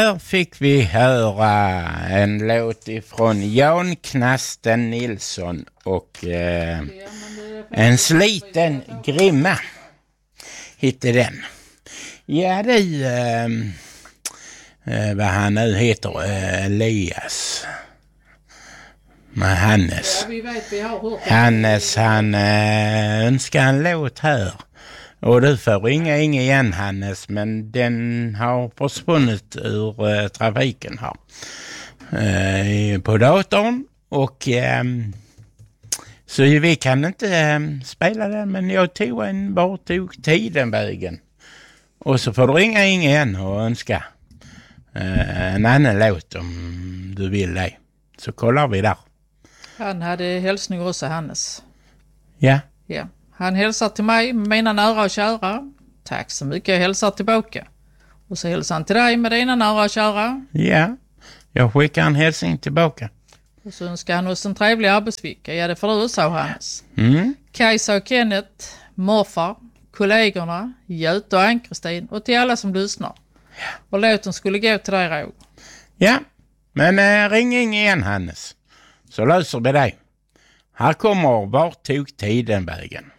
Här fick vi höra en låt ifrån Jan Knasten Nilsson och en sliten grimma hittade den. Ja, det vad han nu heter, Elias. Men Hannes. Ja, vi vet, vi har hört Hannes, han önskar en låt här. Och du får ringa in igen, Hannes, men den har försvunnit ur trafiken här på datorn. Och så vi kan inte spela den, men jag tog tiden vägen. Och så får du ringa in igen och önska en annan låt om du vill det. Så kollar vi där. Han hade hälsningar också, Hannes. Ja. Ja. Han hälsar till mig, mina nära och kära. Tack så mycket, jag hälsar tillbaka. Och så hälsar han till dig med dina nära och kära. Ja, jag skickar en hälsning tillbaka. Och så önskar han oss en trevlig arbetsvecka. Ja, det får du, sa Hannes. Kajsa och Kenneth, morfar, kollegorna, Göte och Ann-Kristin och till alla som lyssnar. Ja. Och låten skulle gå till dig, Roger. Ja, men ring in igen, Hannes. Så löser vi det. Här kommer Vart tog tiden vägen.